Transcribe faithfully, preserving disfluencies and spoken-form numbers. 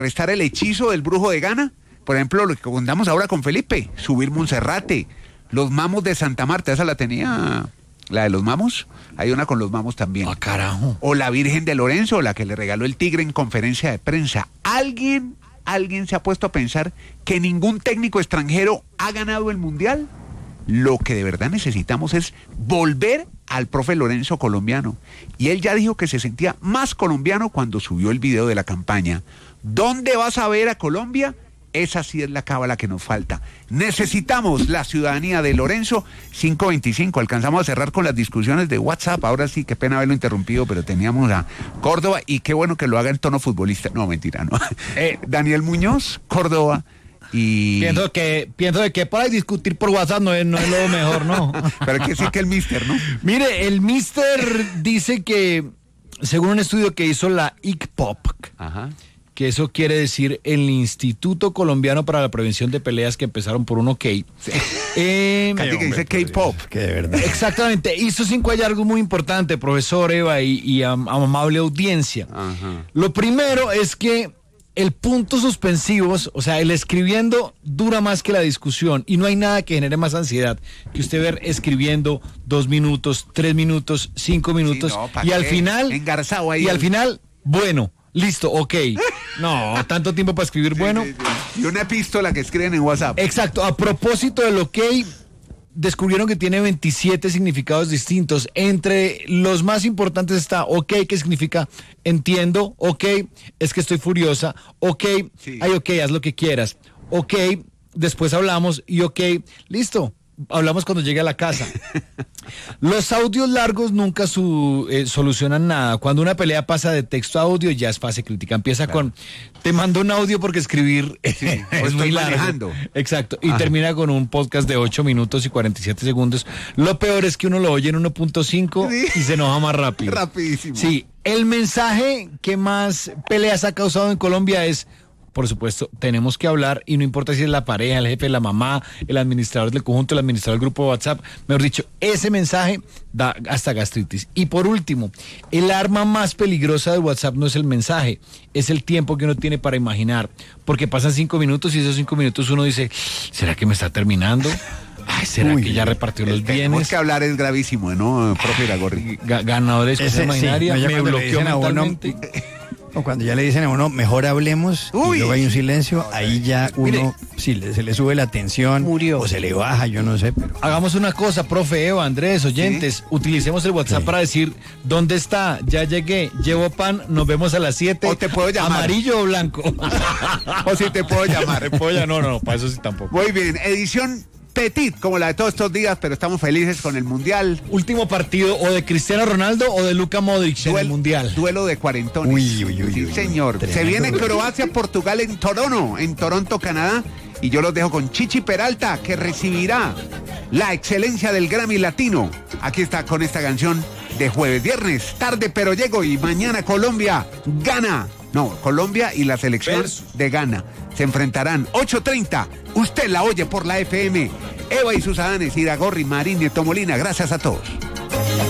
contrarrestar el hechizo del brujo de Ghana. Por ejemplo, lo que contamos ahora con Felipe, subir Monserrate, los mamos de Santa Marta, esa la tenía, la de los mamos, hay una con los mamos también. Ah, carajo. O la Virgen de Lorenzo, la que le regaló el Tigre en conferencia de prensa. ¿Alguien, alguien se ha puesto a pensar que ningún técnico extranjero ha ganado el Mundial? Lo que de verdad necesitamos es volver al profe Lorenzo colombiano. Y él ya dijo que se sentía más colombiano cuando subió el video de la campaña. ¿Dónde vas a ver a Colombia? Esa sí es la cábala que nos falta. Necesitamos la ciudadanía de Lorenzo. Cinco veinticinco, alcanzamos a cerrar con las discusiones de WhatsApp. Ahora sí, qué pena haberlo interrumpido, pero teníamos a Córdoba y qué bueno que lo haga en tono futbolista. No, mentira, no. Eh, Daniel Muñoz, Córdoba. Y... Pienso que, pienso de que para discutir por WhatsApp no es, no es lo mejor, ¿no? Pero hay que decir que el mister, ¿no? Mire, el mister dice que, según un estudio que hizo la I C P O P, Ajá. que eso quiere decir el Instituto Colombiano para la Prevención de Peleas, que empezaron por un OK. Sí. Eh, Casi que dice K-pop. Que de verdad. Exactamente. Hizo cinco hallazgos muy importantes, profesor Eva y, y am, amable audiencia. Ajá. Lo primero es que el punto suspensivos, o sea, el escribiendo dura más que la discusión y no hay nada que genere más ansiedad que usted ver escribiendo dos minutos, tres minutos, cinco minutos Sí, no, y al qué? final Engarzado ahí. y al final, bueno, listo, ok. No, tanto tiempo para escribir Sí, bueno. sí, sí. Y una epístola que escriben en WhatsApp. Exacto, a propósito del ok, descubrieron que tiene veintisiete significados distintos. Entre los más importantes está ok, que significa entiendo, ok, es que estoy furiosa, ok, Sí. ay, ok, haz lo que quieras, ok, después hablamos y ok, listo, hablamos cuando llegue a la casa. Los audios largos nunca su, eh, solucionan nada. Cuando una pelea pasa de texto a audio ya es fase crítica. Empieza Claro. con, te mando un audio porque escribir Sí, o es estoy muy largo. manejando. Exacto. Y Ajá. termina con un podcast de ocho minutos y cuarenta y siete segundos. Lo peor es que uno lo oye en uno punto cinco Sí. y se enoja más rápido. Rapidísimo. Sí. El mensaje que más peleas ha causado en Colombia es, por supuesto, tenemos que hablar y no importa si es la pareja, el jefe, la mamá, el administrador del conjunto, el administrador del grupo de WhatsApp, mejor dicho, ese mensaje da hasta gastritis. Y por último, el arma más peligrosa de WhatsApp no es el mensaje, es el tiempo que uno tiene para imaginar, porque pasan cinco minutos y esos cinco minutos uno dice, ¿será que me está terminando? Ay, ¿será Uy, que ya repartió los Tenemos bienes? que hablar es gravísimo, ¿no, profe Iragorri? Ga- Ganadores de Ese, imaginaria, sí, no, ya me cuando le bloqueó dicen a uno- mentalmente. O cuando ya le dicen a uno, mejor hablemos, Uy. y luego hay un silencio, ahí ya uno, Mire. sí, le- se le sube la tensión, Murió. o se le baja, yo no sé, pero... Hagamos una cosa, profe Eva, Andrés, oyentes, utilicemos el WhatsApp Sí. para decir, ¿dónde está? Ya llegué, llevo pan, nos vemos a las siete. O te puedo llamar. ¿Amarillo o blanco? O si te puedo llamar. Polla, no, no, no, para eso sí tampoco. Muy bien, edición petit, como la de todos estos días, pero estamos felices con el Mundial. Último partido o de Cristiano Ronaldo o de Luka Modric en el Mundial. Duelo de cuarentones. Uy, uy, uy, Sí, uy, señor. tremendo Se viene duelo. Croacia, Portugal en Toronto, en Toronto, Canadá. Y yo los dejo con Chichi Peralta, que recibirá la excelencia del Grammy Latino. Aquí está con esta canción de jueves, viernes, tarde pero llego. Y mañana Colombia gana. No, Colombia y la selección Versus. de Ghana se enfrentarán. ocho treinta, usted la oye por la F M. Eva y sus Adanes, Iragorri, Marín y Tomolina, gracias a todos.